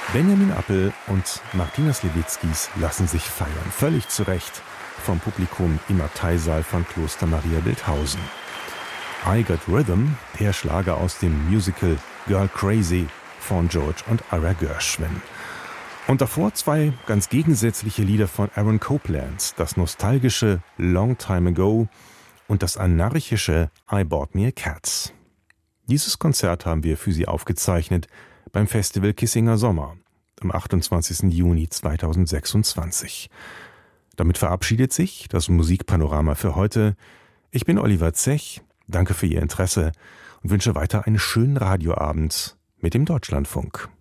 Benjamin Appel und Martina Sliwickis lassen sich feiern, völlig zu Recht, vom Publikum im Abteisaal von Kloster Maria Wildhausen. I Got Rhythm, der Schlager aus dem Musical Girl Crazy von George und Ira Gershwin. Und davor zwei ganz gegensätzliche Lieder von Aaron Copland, das nostalgische Long Time Ago und das anarchische I Bought Me a Cat. Dieses Konzert haben wir für Sie aufgezeichnet beim Festival Kissinger Sommer am 28. Juni 2026. Damit verabschiedet sich das Musikpanorama für heute. Ich bin Oliver Zech, danke für Ihr Interesse und wünsche weiter einen schönen Radioabend mit dem Deutschlandfunk.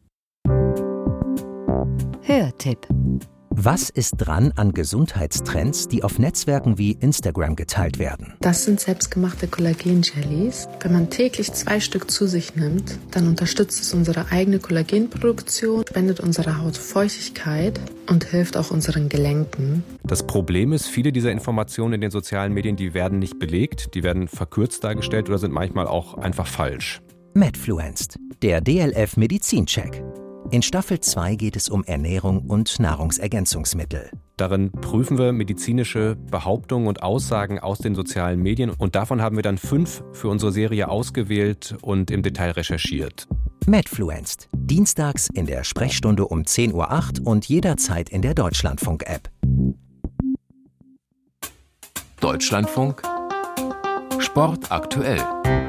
Hörtipp. Was ist dran an Gesundheitstrends, die auf Netzwerken wie Instagram geteilt werden? Das sind selbstgemachte Kollagen-Jellies. Wenn man täglich 2 Stück zu sich nimmt, dann unterstützt es unsere eigene Kollagenproduktion, spendet unserer Haut Feuchtigkeit und hilft auch unseren Gelenken. Das Problem ist, viele dieser Informationen in den sozialen Medien, die werden nicht belegt, die werden verkürzt dargestellt oder sind manchmal auch einfach falsch. Medfluenced, der DLF Medizincheck. In Staffel 2 geht es um Ernährung und Nahrungsergänzungsmittel. Darin prüfen wir medizinische Behauptungen und Aussagen aus den sozialen Medien und davon haben wir dann 5 für unsere Serie ausgewählt und im Detail recherchiert. Medfluenced, dienstags in der Sprechstunde um 10:08 Uhr und jederzeit in der Deutschlandfunk-App. Deutschlandfunk Sport aktuell.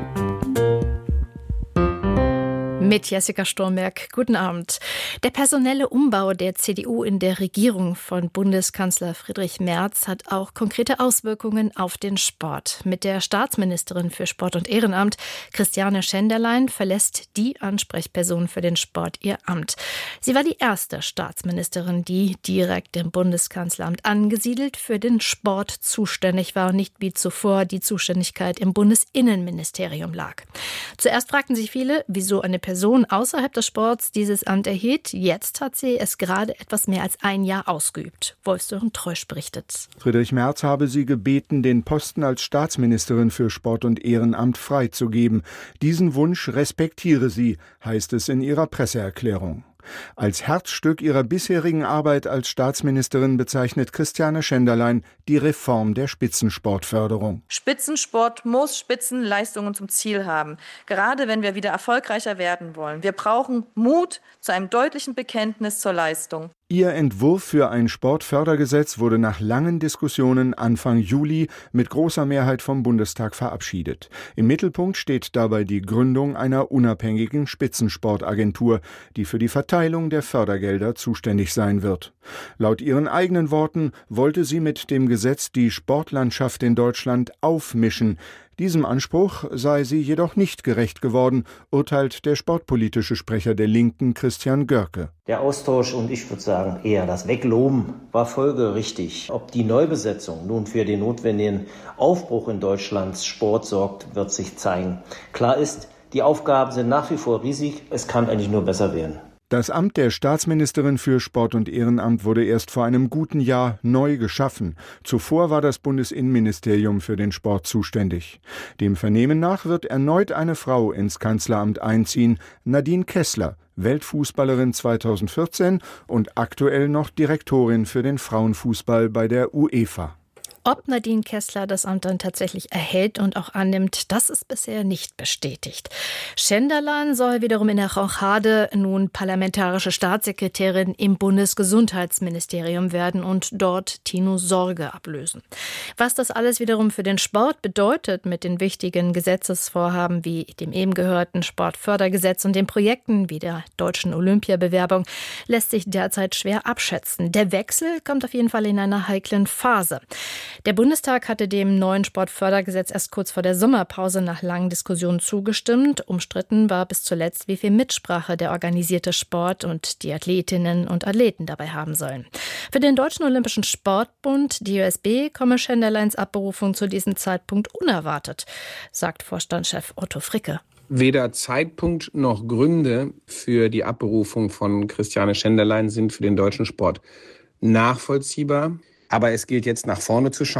Mit Jessica Sturmberg. Guten Abend. Der personelle Umbau der CDU in der Regierung von Bundeskanzler Friedrich Merz hat auch konkrete Auswirkungen auf den Sport. Mit der Staatsministerin für Sport und Ehrenamt, Christiane Schenderlein, verlässt die Ansprechperson für den Sport ihr Amt. Sie war die erste Staatsministerin, die direkt im Bundeskanzleramt angesiedelt für den Sport zuständig war und nicht wie zuvor die Zuständigkeit im Bundesinnenministerium lag. Zuerst fragten sich viele, wieso eine Person außerhalb des Sports dieses Amt erhielt. Jetzt hat sie es gerade etwas mehr als ein Jahr ausgeübt. Wolf-Sören Treusch berichtet. Friedrich Merz habe sie gebeten, den Posten als Staatsministerin für Sport und Ehrenamt freizugeben. Diesen Wunsch respektiere sie, heißt es in ihrer Presseerklärung. Als Herzstück ihrer bisherigen Arbeit als Staatsministerin bezeichnet Christiane Schenderlein die Reform der Spitzensportförderung. Spitzensport muss Spitzenleistungen zum Ziel haben, gerade wenn wir wieder erfolgreicher werden wollen. Wir brauchen Mut zu einem deutlichen Bekenntnis zur Leistung. Ihr Entwurf für ein Sportfördergesetz wurde nach langen Diskussionen Anfang Juli mit großer Mehrheit vom Bundestag verabschiedet. Im Mittelpunkt steht dabei die Gründung einer unabhängigen Spitzensportagentur, die für die Verteilung der Fördergelder zuständig sein wird. Laut ihren eigenen Worten wollte sie mit dem Gesetz die Sportlandschaft in Deutschland aufmischen. Diesem Anspruch sei sie jedoch nicht gerecht geworden, urteilt der sportpolitische Sprecher der Linken Christian Görke. Der Austausch und ich würde sagen eher das Wegloben war folgerichtig. Ob die Neubesetzung nun für den notwendigen Aufbruch in Deutschlands Sport sorgt, wird sich zeigen. Klar ist, die Aufgaben sind nach wie vor riesig. Es kann eigentlich nur besser werden. Das Amt der Staatsministerin für Sport und Ehrenamt wurde erst vor einem guten Jahr neu geschaffen. Zuvor war das Bundesinnenministerium für den Sport zuständig. Dem Vernehmen nach wird erneut eine Frau ins Kanzleramt einziehen, Nadine Kessler, Weltfußballerin 2014 und aktuell noch Direktorin für den Frauenfußball bei der UEFA. Ob Nadine Kessler das Amt dann tatsächlich erhält und auch annimmt, das ist bisher nicht bestätigt. Schenderlein soll wiederum in der Rochade nun parlamentarische Staatssekretärin im Bundesgesundheitsministerium werden und dort Tino Sorge ablösen. Was das alles wiederum für den Sport bedeutet mit den wichtigen Gesetzesvorhaben wie dem eben gehörten Sportfördergesetz und den Projekten wie der deutschen Olympiabewerbung, lässt sich derzeit schwer abschätzen. Der Wechsel kommt auf jeden Fall in einer heiklen Phase. Der Bundestag hatte dem neuen Sportfördergesetz erst kurz vor der Sommerpause nach langen Diskussionen zugestimmt. Umstritten war bis zuletzt, wie viel Mitsprache der organisierte Sport und die Athletinnen und Athleten dabei haben sollen. Für den Deutschen Olympischen Sportbund, DOSB, komme Schenderleins Abberufung zu diesem Zeitpunkt unerwartet, sagt Vorstandschef Otto Fricke. Weder Zeitpunkt noch Gründe für die Abberufung von Christiane Schenderlein sind für den deutschen Sport nachvollziehbar. Aber es gilt jetzt nach vorne zu schauen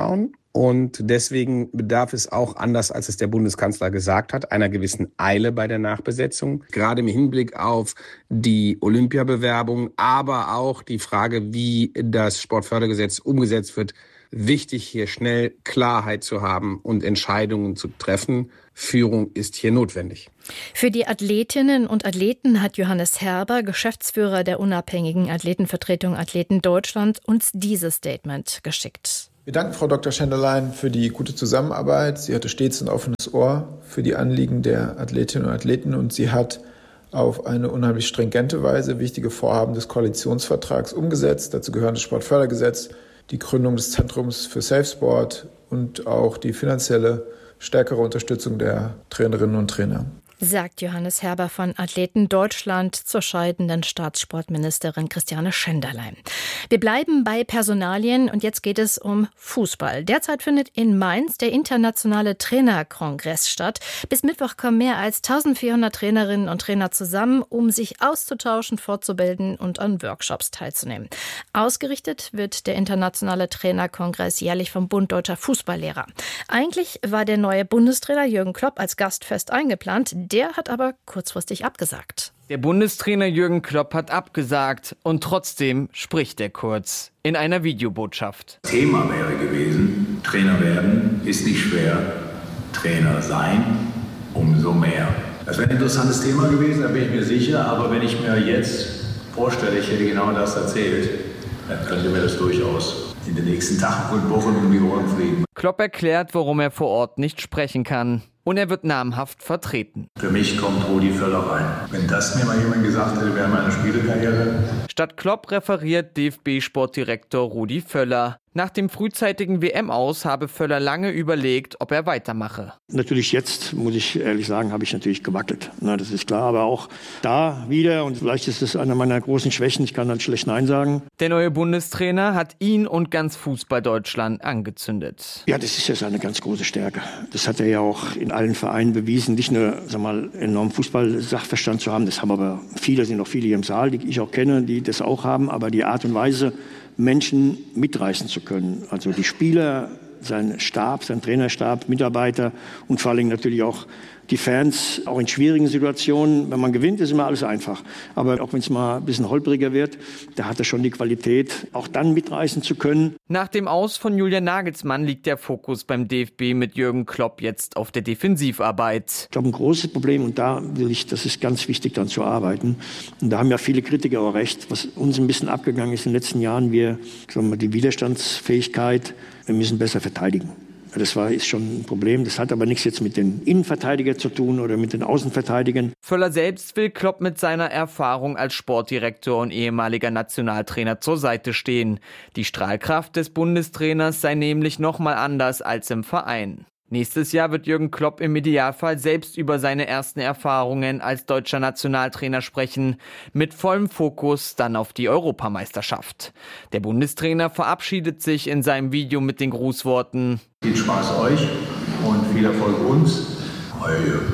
Und deswegen bedarf es auch, anders als es der Bundeskanzler gesagt hat, einer gewissen Eile bei der Nachbesetzung. Gerade im Hinblick auf die Olympiabewerbung, aber auch die Frage, wie das Sportfördergesetz umgesetzt wird. Wichtig, hier schnell Klarheit zu haben und Entscheidungen zu treffen. Führung ist hier notwendig. Für die Athletinnen und Athleten hat Johannes Herber, Geschäftsführer der unabhängigen Athletenvertretung Athleten Deutschland, uns dieses Statement geschickt. Wir danken Frau Dr. Schenderlein für die gute Zusammenarbeit. Sie hatte stets ein offenes Ohr für die Anliegen der Athletinnen und Athleten und sie hat auf eine unheimlich stringente Weise wichtige Vorhaben des Koalitionsvertrags umgesetzt. Dazu gehören das Sportfördergesetz, die Gründung des Zentrums für Safe Sport und auch die finanzielle stärkere Unterstützung der Trainerinnen und Trainer. Sagt Johannes Herber von Athleten Deutschland zur scheidenden Staatssportministerin Christiane Schenderlein. Wir bleiben bei Personalien und jetzt geht es um Fußball. Derzeit findet in Mainz der internationale Trainerkongress statt. Bis Mittwoch kommen mehr als 1400 Trainerinnen und Trainer zusammen, um sich auszutauschen, fortzubilden und an Workshops teilzunehmen. Ausgerichtet wird der internationale Trainerkongress jährlich vom Bund Deutscher Fußballlehrer. Eigentlich war der neue Bundestrainer Jürgen Klopp als Gast fest eingeplant. Der hat aber kurzfristig abgesagt. Der Bundestrainer Jürgen Klopp hat abgesagt und trotzdem spricht er kurz in einer Videobotschaft. Thema wäre gewesen, Trainer werden ist nicht schwer, Trainer sein umso mehr. Das wäre ein interessantes Thema gewesen, da bin ich mir sicher, aber wenn ich mir jetzt vorstelle, ich hätte genau das erzählt, dann könnte mir das durchaus in den nächsten Tagen und Wochen um die Ohren fliegen. Klopp erklärt, warum er vor Ort nicht sprechen kann. Und er wird namhaft vertreten. Für mich kommt Rudi Völler rein. Wenn das mir mal jemand gesagt hätte während meiner Spielekarriere. Statt Klopp referiert DFB-Sportdirektor Rudi Völler. Nach dem frühzeitigen WM-Aus habe Völler lange überlegt, ob er weitermache. Natürlich jetzt, muss ich ehrlich sagen, habe ich natürlich gewackelt. Na, das ist klar, aber auch da wieder, und vielleicht ist es einer meiner großen Schwächen, ich kann dann schlecht Nein sagen. Der neue Bundestrainer hat ihn und ganz Fußball-Deutschland angezündet. Ja, das ist ja seine ganz große Stärke. Das hat er ja auch in allen Vereinen bewiesen, nicht nur enormen Fußball-Sachverstand zu haben, das haben aber viele, sind noch viele hier im Saal, die ich auch kenne, die das auch haben, aber die Art und Weise, Menschen mitreißen zu können. Also die Spieler, sein Stab, sein Trainerstab, Mitarbeiter und vor allem natürlich auch die Fans, auch in schwierigen Situationen. Wenn man gewinnt, ist immer alles einfach. Aber auch wenn es mal ein bisschen holpriger wird, da hat er schon die Qualität, auch dann mitreißen zu können. Nach dem Aus von Julian Nagelsmann liegt der Fokus beim DFB mit Jürgen Klopp jetzt auf der Defensivarbeit. Ich glaube, ein großes Problem, und das ist ganz wichtig, dann zu arbeiten. Und da haben ja viele Kritiker auch recht. Was uns ein bisschen abgegangen ist in den letzten Jahren, die Widerstandsfähigkeit, wir müssen besser verteidigen. Das ist schon ein Problem. Das hat aber nichts jetzt mit den Innenverteidigern zu tun oder mit den Außenverteidigern. Völler selbst will Klopp mit seiner Erfahrung als Sportdirektor und ehemaliger Nationaltrainer zur Seite stehen. Die Strahlkraft des Bundestrainers sei nämlich noch mal anders als im Verein. Nächstes Jahr wird Jürgen Klopp im Idealfall selbst über seine ersten Erfahrungen als deutscher Nationaltrainer sprechen, mit vollem Fokus dann auf die Europameisterschaft. Der Bundestrainer verabschiedet sich in seinem Video mit den Grußworten: Viel Spaß euch und viel Erfolg uns. Euer Jürgen.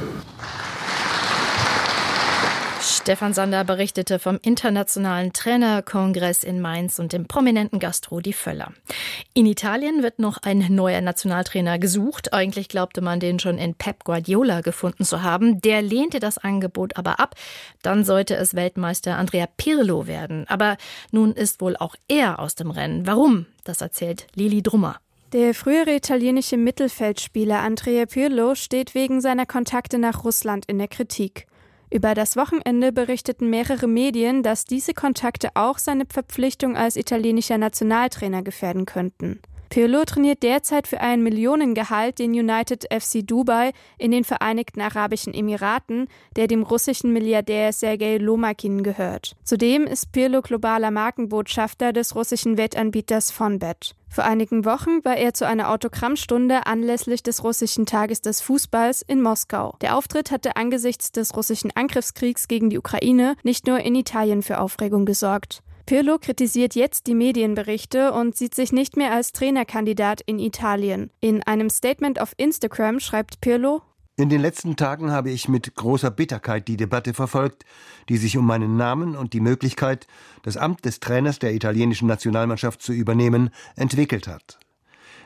Stefan Sander berichtete vom internationalen Trainerkongress in Mainz und dem prominenten Gast Rudi Völler. In Italien wird noch ein neuer Nationaltrainer gesucht. Eigentlich glaubte man, den schon in Pep Guardiola gefunden zu haben. Der lehnte das Angebot aber ab. Dann sollte es Weltmeister Andrea Pirlo werden. Aber nun ist wohl auch er aus dem Rennen. Warum? Das erzählt Lili Drummer. Der frühere italienische Mittelfeldspieler Andrea Pirlo steht wegen seiner Kontakte nach Russland in der Kritik. Über das Wochenende berichteten mehrere Medien, dass diese Kontakte auch seine Verpflichtung als italienischer Nationaltrainer gefährden könnten. Pirlo trainiert derzeit für ein Millionengehalt den United FC Dubai in den Vereinigten Arabischen Emiraten, der dem russischen Milliardär Sergei Lomakin gehört. Zudem ist Pirlo globaler Markenbotschafter des russischen Wettanbieters Fonbet. Vor einigen Wochen war er zu einer Autogrammstunde anlässlich des russischen Tages des Fußballs in Moskau. Der Auftritt hatte angesichts des russischen Angriffskriegs gegen die Ukraine nicht nur in Italien für Aufregung gesorgt. Pirlo kritisiert jetzt die Medienberichte und sieht sich nicht mehr als Trainerkandidat in Italien. In einem Statement auf Instagram schreibt Pirlo: In den letzten Tagen habe ich mit großer Bitterkeit die Debatte verfolgt, die sich um meinen Namen und die Möglichkeit, das Amt des Trainers der italienischen Nationalmannschaft zu übernehmen, entwickelt hat.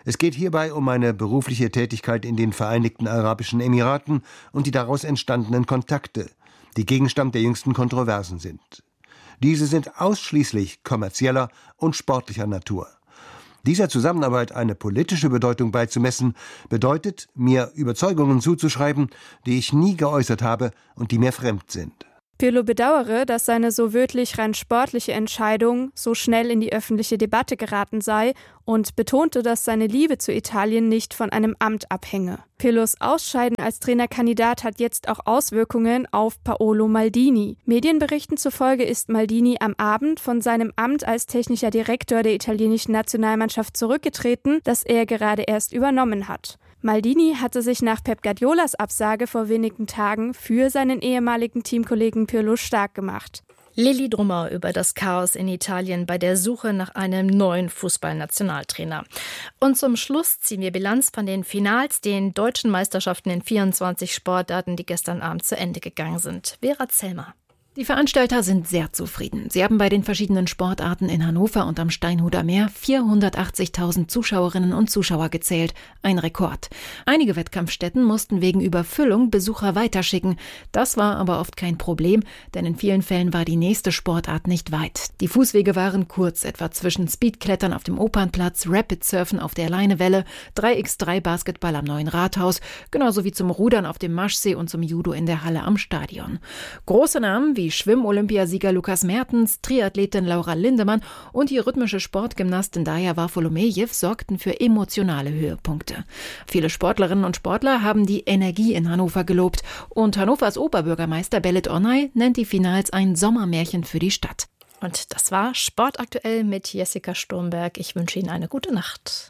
Es geht hierbei um meine berufliche Tätigkeit in den Vereinigten Arabischen Emiraten und die daraus entstandenen Kontakte, die Gegenstand der jüngsten Kontroversen sind. Diese sind ausschließlich kommerzieller und sportlicher Natur. Dieser Zusammenarbeit eine politische Bedeutung beizumessen, bedeutet, mir Überzeugungen zuzuschreiben, die ich nie geäußert habe und die mir fremd sind. Pirlo bedauere, dass seine so wörtlich rein sportliche Entscheidung so schnell in die öffentliche Debatte geraten sei und betonte, dass seine Liebe zu Italien nicht von einem Amt abhänge. Pirlos Ausscheiden als Trainerkandidat hat jetzt auch Auswirkungen auf Paolo Maldini. Medienberichten zufolge ist Maldini am Abend von seinem Amt als technischer Direktor der italienischen Nationalmannschaft zurückgetreten, das er gerade erst übernommen hat. Maldini hatte sich nach Pep Guardiolas Absage vor wenigen Tagen für seinen ehemaligen Teamkollegen Pirlo stark gemacht. Lilly Drummer über das Chaos in Italien bei der Suche nach einem neuen Fußballnationaltrainer. Und zum Schluss ziehen wir Bilanz von den Finals, den deutschen Meisterschaften in 24 Sportarten, die gestern Abend zu Ende gegangen sind. Vera Zellmer. Die Veranstalter sind sehr zufrieden. Sie haben bei den verschiedenen Sportarten in Hannover und am Steinhuder Meer 480.000 Zuschauerinnen und Zuschauer gezählt. Ein Rekord. Einige Wettkampfstätten mussten wegen Überfüllung Besucher weiterschicken. Das war aber oft kein Problem, denn in vielen Fällen war die nächste Sportart nicht weit. Die Fußwege waren kurz, etwa zwischen Speedklettern auf dem Opernplatz, Rapid-Surfen auf der Leinewelle, 3x3-Basketball am Neuen Rathaus, genauso wie zum Rudern auf dem Maschsee und zum Judo in der Halle am Stadion. Große Namen wie Schwimm-Olympiasieger Lukas Mertens, Triathletin Laura Lindemann und die rhythmische Sportgymnastin Daja Varfolomejew sorgten für emotionale Höhepunkte. Viele Sportlerinnen und Sportler haben die Energie in Hannover gelobt und Hannovers Oberbürgermeister Belit Onay nennt die Finals ein Sommermärchen für die Stadt. Und das war Sport aktuell mit Jessica Sturmberg. Ich wünsche Ihnen eine gute Nacht.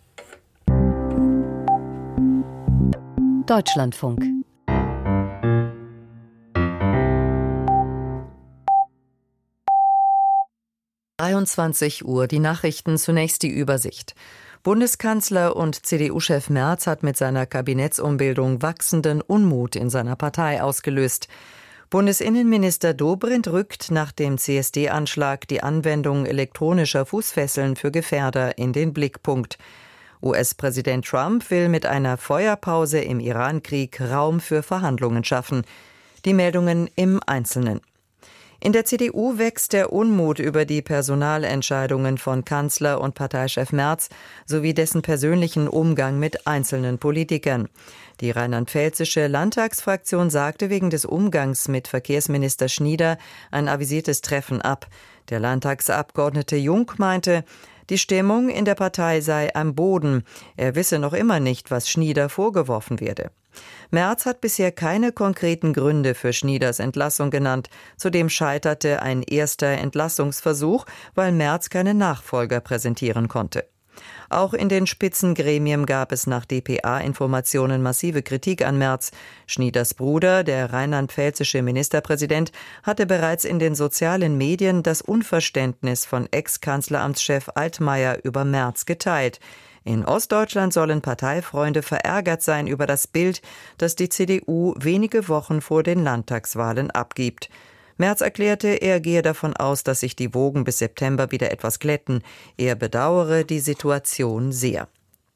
Deutschlandfunk. Uhr, die Nachrichten, zunächst die Übersicht. Bundeskanzler und CDU-Chef Merz hat mit seiner Kabinettsumbildung wachsenden Unmut in seiner Partei ausgelöst. Bundesinnenminister Dobrindt rückt nach dem CSD-Anschlag die Anwendung elektronischer Fußfesseln für Gefährder in den Blickpunkt. US-Präsident Trump will mit einer Feuerpause im Iran-Krieg Raum für Verhandlungen schaffen. Die Meldungen im Einzelnen. In der CDU wächst der Unmut über die Personalentscheidungen von Kanzler und Parteichef Merz sowie dessen persönlichen Umgang mit einzelnen Politikern. Die rheinland-pfälzische Landtagsfraktion sagte wegen des Umgangs mit Verkehrsminister Schnieder ein avisiertes Treffen ab. Der Landtagsabgeordnete Jung meinte, die Stimmung in der Partei sei am Boden. Er wisse noch immer nicht, was Schnieder vorgeworfen werde. Merz hat bisher keine konkreten Gründe für Schnieders Entlassung genannt. Zudem scheiterte ein erster Entlassungsversuch, weil Merz keinen Nachfolger präsentieren konnte. Auch in den Spitzengremien gab es nach dpa-Informationen massive Kritik an Merz. Schnieders Bruder, der rheinland-pfälzische Ministerpräsident, hatte bereits in den sozialen Medien das Unverständnis von Ex-Kanzleramtschef Altmaier über Merz geteilt. In Ostdeutschland sollen Parteifreunde verärgert sein über das Bild, das die CDU wenige Wochen vor den Landtagswahlen abgibt. Merz erklärte, er gehe davon aus, dass sich die Wogen bis September wieder etwas glätten. Er bedauere die Situation sehr.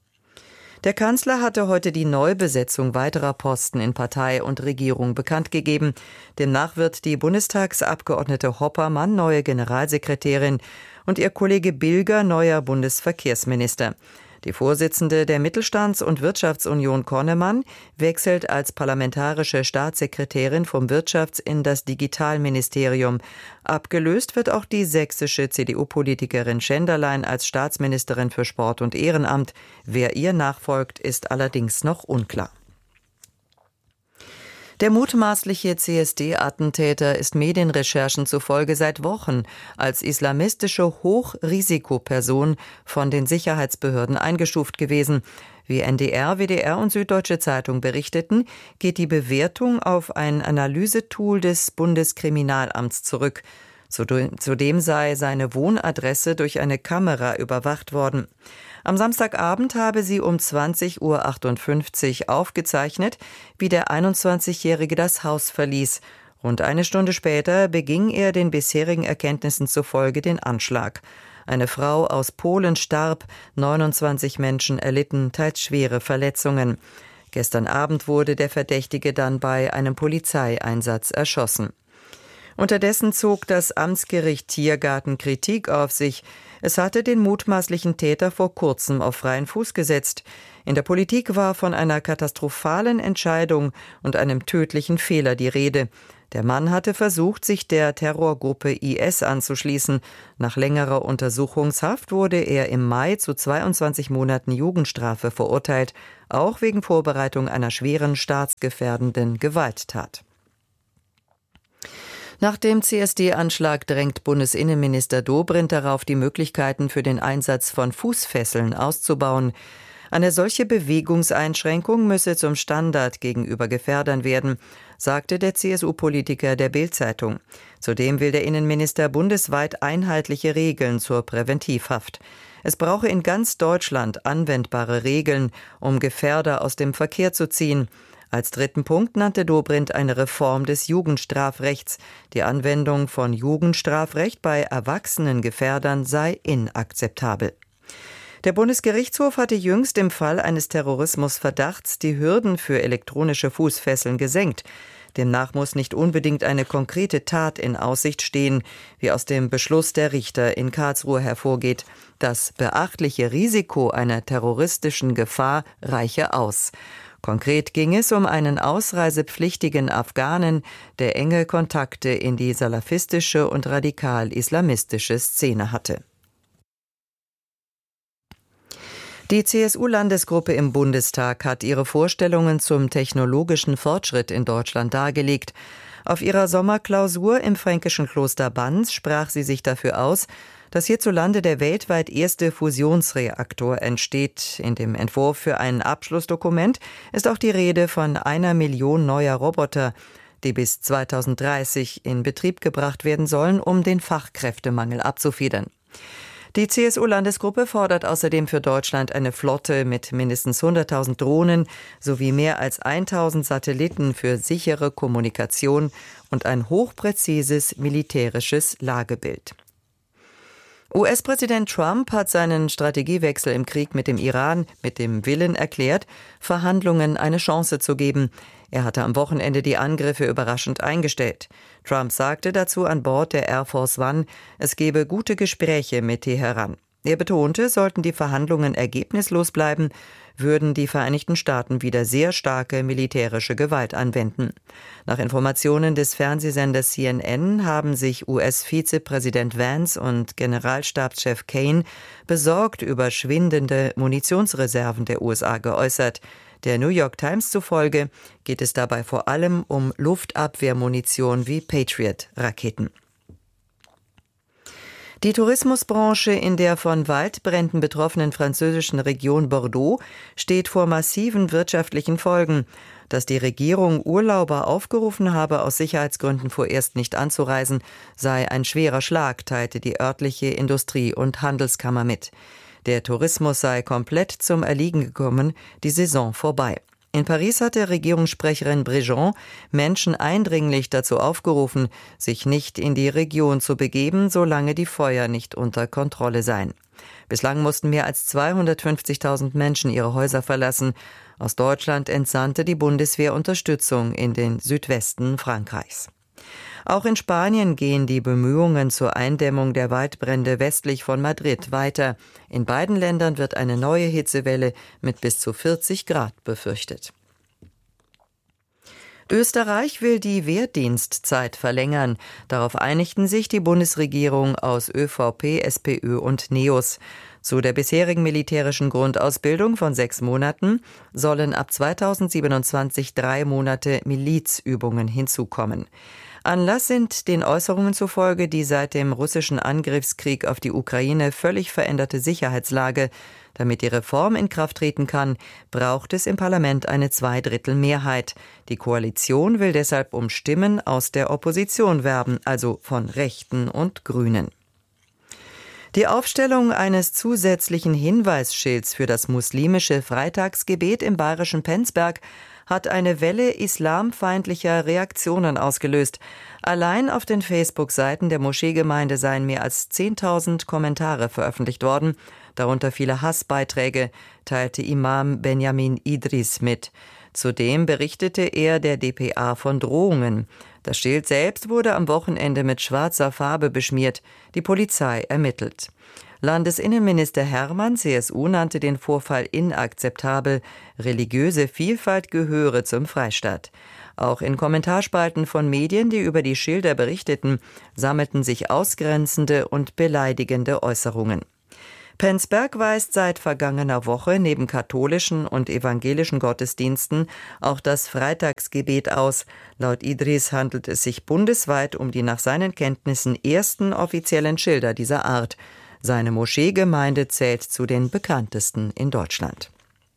Der Kanzler hatte heute die Neubesetzung weiterer Posten in Partei und Regierung bekannt gegeben. Demnach wird die Bundestagsabgeordnete Hoppermann neue Generalsekretärin und ihr Kollege Bilger neuer Bundesverkehrsminister. Die Vorsitzende der Mittelstands- und Wirtschaftsunion Konnemann wechselt als parlamentarische Staatssekretärin vom Wirtschafts- in das Digitalministerium. Abgelöst wird auch die sächsische CDU-Politikerin Schenderlein als Staatsministerin für Sport und Ehrenamt. Wer ihr nachfolgt, ist allerdings noch unklar. Der mutmaßliche CSD-Attentäter ist Medienrecherchen zufolge seit Wochen als islamistische Hochrisikoperson von den Sicherheitsbehörden eingestuft gewesen. Wie NDR, WDR und Süddeutsche Zeitung berichteten, geht die Bewertung auf ein Analysetool des Bundeskriminalamts zurück. Zudem sei seine Wohnadresse durch eine Kamera überwacht worden. Am Samstagabend habe sie um 20.58 Uhr aufgezeichnet, wie der 21-Jährige das Haus verließ. Rund eine Stunde später beging er den bisherigen Erkenntnissen zufolge den Anschlag. Eine Frau aus Polen starb, 29 Menschen erlitten teils schwere Verletzungen. Gestern Abend wurde der Verdächtige dann bei einem Polizeieinsatz erschossen. Unterdessen zog das Amtsgericht Tiergarten Kritik auf sich. Es hatte den mutmaßlichen Täter vor kurzem auf freien Fuß gesetzt. In der Politik war von einer katastrophalen Entscheidung und einem tödlichen Fehler die Rede. Der Mann hatte versucht, sich der Terrorgruppe IS anzuschließen. Nach längerer Untersuchungshaft wurde er im Mai zu 22 Monaten Jugendstrafe verurteilt, auch wegen Vorbereitung einer schweren staatsgefährdenden Gewalttat. Nach dem CSD-Anschlag drängt Bundesinnenminister Dobrindt darauf, die Möglichkeiten für den Einsatz von Fußfesseln auszubauen. Eine solche Bewegungseinschränkung müsse zum Standard gegenüber Gefährdern werden, sagte der CSU-Politiker der Bild-Zeitung. Zudem will der Innenminister bundesweit einheitliche Regeln zur Präventivhaft. Es brauche in ganz Deutschland anwendbare Regeln, um Gefährder aus dem Verkehr zu ziehen. Als dritten Punkt nannte Dobrindt eine Reform des Jugendstrafrechts. Die Anwendung von Jugendstrafrecht bei erwachsenen Gefährdern sei inakzeptabel. Der Bundesgerichtshof hatte jüngst im Fall eines Terrorismusverdachts die Hürden für elektronische Fußfesseln gesenkt. Demnach muss nicht unbedingt eine konkrete Tat in Aussicht stehen, wie aus dem Beschluss der Richter in Karlsruhe hervorgeht. Das beachtliche Risiko einer terroristischen Gefahr reiche aus. Konkret ging es um einen ausreisepflichtigen Afghanen, der enge Kontakte in die salafistische und radikal-islamistische Szene hatte. Die CSU-Landesgruppe im Bundestag hat ihre Vorstellungen zum technologischen Fortschritt in Deutschland dargelegt. Auf ihrer Sommerklausur im fränkischen Kloster Banz sprach sie sich dafür aus, dass hierzulande der weltweit erste Fusionsreaktor entsteht. In dem Entwurf für ein Abschlussdokument ist auch die Rede von 1 Million neuer Roboter, die bis 2030 in Betrieb gebracht werden sollen, um den Fachkräftemangel abzufedern. Die CSU-Landesgruppe fordert außerdem für Deutschland eine Flotte mit mindestens 100.000 Drohnen sowie mehr als 1.000 Satelliten für sichere Kommunikation und ein hochpräzises militärisches Lagebild. US-Präsident Trump hat seinen Strategiewechsel im Krieg mit dem Iran mit dem Willen erklärt, Verhandlungen eine Chance zu geben. Er hatte am Wochenende die Angriffe überraschend eingestellt. Trump sagte dazu an Bord der Air Force One, es gebe gute Gespräche mit Teheran. Er betonte, sollten die Verhandlungen ergebnislos bleiben, würden die Vereinigten Staaten wieder sehr starke militärische Gewalt anwenden. Nach Informationen des Fernsehsenders CNN haben sich US-Vizepräsident Vance und Generalstabschef Kane besorgt über schwindende Munitionsreserven der USA geäußert. Der New York Times zufolge geht es dabei vor allem um Luftabwehrmunition wie Patriot-Raketen. Die Tourismusbranche in der von Waldbränden betroffenen französischen Region Bordeaux steht vor massiven wirtschaftlichen Folgen. Dass die Regierung Urlauber aufgerufen habe, aus Sicherheitsgründen vorerst nicht anzureisen, sei ein schwerer Schlag, teilte die örtliche Industrie- und Handelskammer mit. Der Tourismus sei komplett zum Erliegen gekommen, die Saison vorbei. In Paris hat Regierungssprecherin Brejon Menschen eindringlich dazu aufgerufen, sich nicht in die Region zu begeben, solange die Feuer nicht unter Kontrolle seien. Bislang mussten mehr als 250.000 Menschen ihre Häuser verlassen. Aus Deutschland entsandte die Bundeswehr Unterstützung in den Südwesten Frankreichs. Auch in Spanien gehen die Bemühungen zur Eindämmung der Waldbrände westlich von Madrid weiter. In beiden Ländern wird eine neue Hitzewelle mit bis zu 40 Grad befürchtet. Österreich will die Wehrdienstzeit verlängern. Darauf einigten sich die Bundesregierung aus ÖVP, SPÖ und NEOS. Zu der bisherigen militärischen Grundausbildung von 6 Monaten sollen ab 2027 3 Monate Milizübungen hinzukommen. Anlass sind den Äußerungen zufolge die seit dem russischen Angriffskrieg auf die Ukraine völlig veränderte Sicherheitslage. Damit die Reform in Kraft treten kann, braucht es im Parlament eine 2/3-Mehrheit. Die Koalition will deshalb um Stimmen aus der Opposition werben, also von Rechten und Grünen. Die Aufstellung eines zusätzlichen Hinweisschilds für das muslimische Freitagsgebet im bayerischen Penzberg hat eine Welle islamfeindlicher Reaktionen ausgelöst. Allein auf den Facebook-Seiten der Moscheegemeinde seien mehr als 10.000 Kommentare veröffentlicht worden, darunter viele Hassbeiträge, teilte Imam Benjamin Idris mit. Zudem berichtete er der dpa von Drohungen. Das Schild selbst wurde am Wochenende mit schwarzer Farbe beschmiert. Die Polizei ermittelt. Landesinnenminister Hermann, CSU, nannte den Vorfall inakzeptabel. Religiöse Vielfalt gehöre zum Freistaat. Auch in Kommentarspalten von Medien, die über die Schilder berichteten, sammelten sich ausgrenzende und beleidigende Äußerungen. Penzberg weist seit vergangener Woche neben katholischen und evangelischen Gottesdiensten auch das Freitagsgebet aus. Laut Idris handelt es sich bundesweit um die nach seinen Kenntnissen ersten offiziellen Schilder dieser Art. Seine Moscheegemeinde zählt zu den bekanntesten in Deutschland.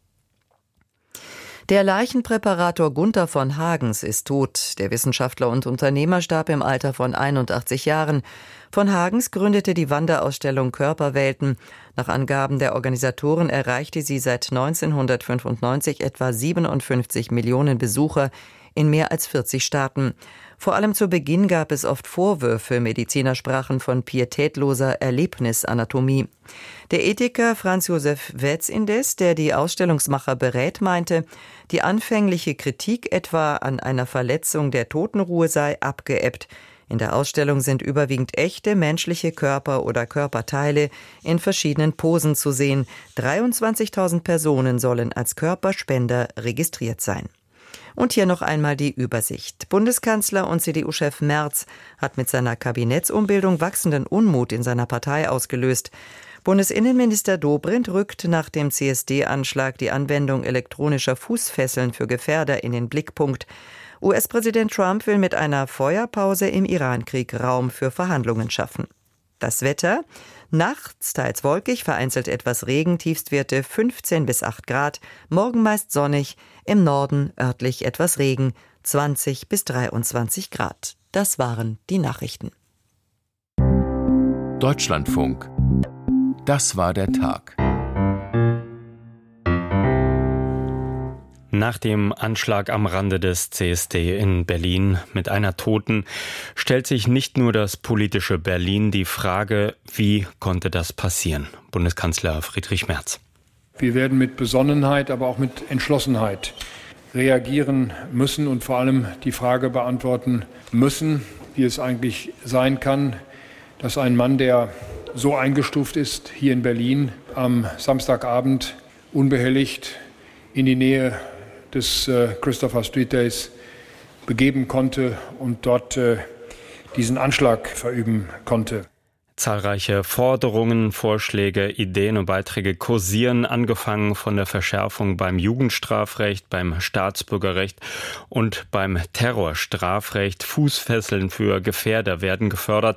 Der Leichenpräparator Gunther von Hagens ist tot. Der Wissenschaftler und Unternehmer starb im Alter von 81 Jahren. Von Hagens gründete die Wanderausstellung Körperwelten. Nach Angaben der Organisatoren erreichte sie seit 1995 etwa 57 Millionen Besucher in mehr als 40 Staaten. Vor allem zu Beginn gab es oft Vorwürfe, Mediziner sprachen von pietätloser Erlebnisanatomie. Der Ethiker Franz Josef Wetz indes, der die Ausstellungsmacher berät, meinte, die anfängliche Kritik etwa an einer Verletzung der Totenruhe sei abgeebbt. In der Ausstellung sind überwiegend echte menschliche Körper oder Körperteile in verschiedenen Posen zu sehen. 23.000 Personen sollen als Körperspender registriert sein. Und hier noch einmal die Übersicht. Bundeskanzler und CDU-Chef Merz hat mit seiner Kabinettsumbildung wachsenden Unmut in seiner Partei ausgelöst. Bundesinnenminister Dobrindt rückt nach dem CSD-Anschlag die Anwendung elektronischer Fußfesseln für Gefährder in den Blickpunkt. US-Präsident Trump will mit einer Feuerpause im Iran-Krieg Raum für Verhandlungen schaffen. Das Wetter: nachts teils wolkig, vereinzelt etwas Regen, Tiefstwerte 15 bis 8 Grad, morgen meist sonnig, im Norden örtlich etwas Regen, 20 bis 23 Grad. Das waren die Nachrichten. Deutschlandfunk. Das war der Tag. Nach dem Anschlag am Rande des CSD in Berlin mit einer Toten stellt sich nicht nur das politische Berlin die Frage, wie konnte das passieren? Bundeskanzler Friedrich Merz. Wir werden mit Besonnenheit, aber auch mit Entschlossenheit reagieren müssen und vor allem die Frage beantworten müssen, wie es eigentlich sein kann, dass ein Mann, der so eingestuft ist, hier in Berlin am Samstagabend unbehelligt in die Nähe des Christopher Street Days begeben konnte und dort diesen Anschlag verüben konnte. Zahlreiche Forderungen, Vorschläge, Ideen und Beiträge kursieren, angefangen von der Verschärfung beim Jugendstrafrecht, beim Staatsbürgerrecht und beim Terrorstrafrecht. Fußfesseln für Gefährder werden gefordert.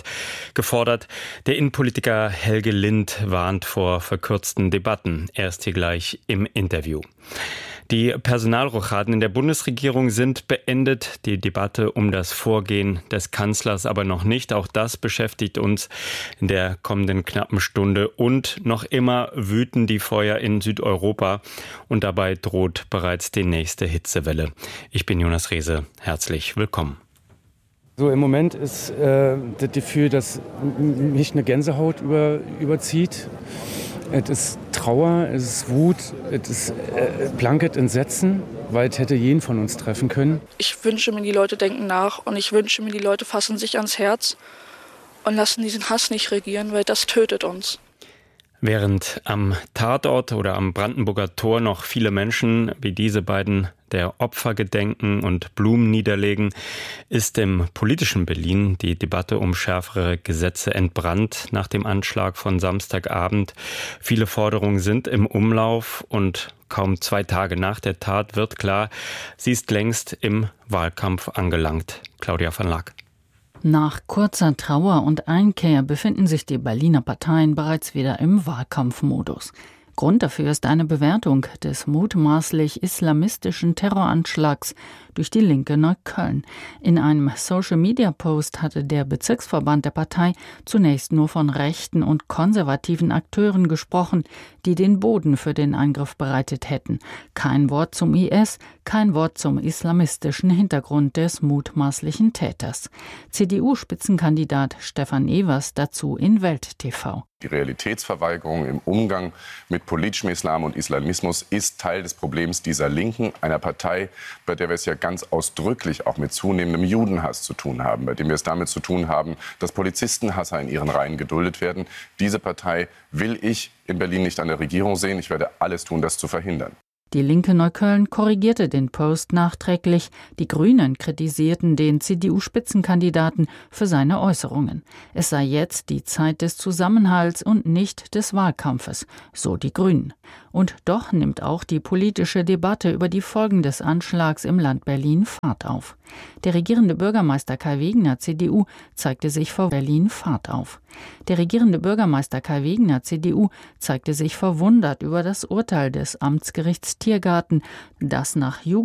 Der Innenpolitiker Helge Lind warnt vor verkürzten Debatten. Er ist hier gleich im Interview. Die Personalrochaden in der Bundesregierung sind beendet, die Debatte um das Vorgehen des Kanzlers aber noch nicht. Auch das beschäftigt uns in der kommenden knappen Stunde. Und noch immer wüten die Feuer in Südeuropa und dabei droht bereits die nächste Hitzewelle. Ich bin Jonas Rehse, herzlich willkommen. So, im Moment ist das Gefühl, dass mich eine Gänsehaut überzieht. Es ist Trauer, es ist Wut, es ist blankes Entsetzen, weil es hätte jeden von uns treffen können. Ich wünsche mir, die Leute denken nach und ich wünsche mir, die Leute fassen sich ans Herz und lassen diesen Hass nicht regieren, weil das tötet uns. Während am Tatort oder am Brandenburger Tor noch viele Menschen wie diese beiden der Opfer gedenken und Blumen niederlegen, ist im politischen Berlin die Debatte um schärfere Gesetze entbrannt nach dem Anschlag von Samstagabend. Viele Forderungen sind im Umlauf und kaum 2 Tage nach der Tat wird klar, sie ist längst im Wahlkampf angelangt. Claudia van Laak. Nach kurzer Trauer und Einkehr befinden sich die Berliner Parteien bereits wieder im Wahlkampfmodus. Grund dafür ist eine Bewertung des mutmaßlich islamistischen Terroranschlags durch die Linke Neukölln. In einem Social-Media-Post hatte der Bezirksverband der Partei zunächst nur von rechten und konservativen Akteuren gesprochen, die den Boden für den Angriff bereitet hätten. Kein Wort zum IS, kein Wort zum islamistischen Hintergrund des mutmaßlichen Täters. CDU-Spitzenkandidat Stefan Evers dazu in Welt TV. Die Realitätsverweigerung im Umgang mit politischem Islam und Islamismus ist Teil des Problems dieser Linken, einer Partei, bei der wir es ja ganz ausdrücklich auch mit zunehmendem Judenhass zu tun haben, bei dem wir es damit zu tun haben, dass Polizistenhasser in ihren Reihen geduldet werden. Diese Partei will ich in Berlin nicht an der Regierung sehen. Ich werde alles tun, das zu verhindern. Die Linke Neukölln korrigierte den Post nachträglich. Die Grünen kritisierten den CDU-Spitzenkandidaten für seine Äußerungen. Es sei jetzt die Zeit des Zusammenhalts und nicht des Wahlkampfes, so die Grünen. Und doch nimmt auch die politische Debatte über die Folgen des Anschlags im Land Berlin Fahrt auf. Der regierende Bürgermeister Kai Wegner, CDU, zeigte sich vor Berlin Fahrt auf. Der regierende Bürgermeister Kai Wegner, CDU, zeigte sich verwundert über das Urteil des Amtsgerichts Tiergarten, das nach